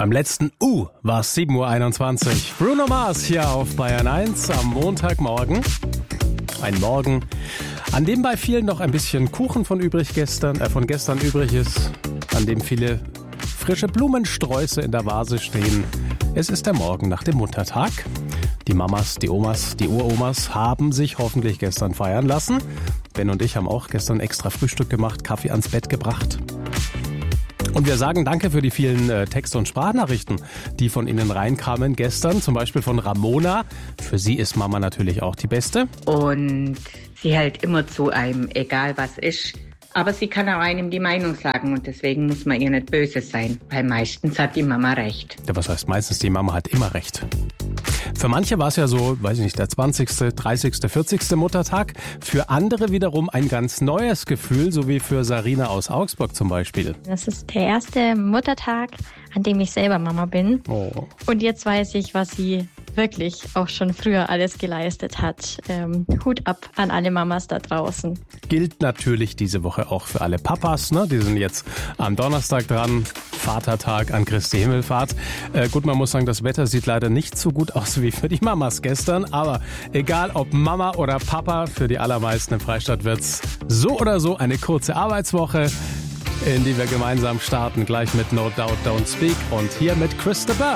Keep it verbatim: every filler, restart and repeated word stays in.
Beim letzten U war es sieben Uhr einundzwanzig. Bruno Mars hier auf Bayern eins am Montagmorgen. Ein Morgen, an dem bei vielen noch ein bisschen Kuchen von übrig gestern, äh, von gestern übrig ist, an dem viele frische Blumensträuße in der Vase stehen. Es ist der Morgen nach dem Muttertag. Die Mamas, die Omas, die Uromas haben sich hoffentlich gestern feiern lassen. Ben und ich haben auch gestern extra Frühstück gemacht, Kaffee ans Bett gebracht. Und wir sagen danke für die vielen äh, Text- und Sprachnachrichten, die von Ihnen reinkamen gestern. Zum Beispiel von Ramona. Für sie ist Mama natürlich auch die Beste. Und sie hält immer zu einem, egal was ist. Aber sie kann auch einem die Meinung sagen und deswegen muss man ihr nicht böse sein. Weil meistens hat die Mama recht. Ja, was heißt meistens, die Mama hat immer recht. Für manche war es ja so, weiß ich nicht, der zwanzigste, dreißigste, vierzigste Muttertag. Für andere wiederum ein ganz neues Gefühl, so wie für Sarina aus Augsburg zum Beispiel. Das ist der erste Muttertag, an dem ich selber Mama bin. Oh. Und jetzt weiß ich, was sie wirklich auch schon früher alles geleistet hat. Ähm, Hut ab an alle Mamas da draußen. Gilt natürlich diese Woche auch für alle Papas, ne? Die sind jetzt am Donnerstag dran. Vatertag an Christi Himmelfahrt. Äh, gut, man muss sagen, das Wetter sieht leider nicht so gut aus wie für die Mamas gestern. Aber egal ob Mama oder Papa, für die allermeisten im Freistaat wird's so oder so eine kurze Arbeitswoche, in die wir gemeinsam starten. Gleich mit No Doubt Don't Speak und hier mit Christopher.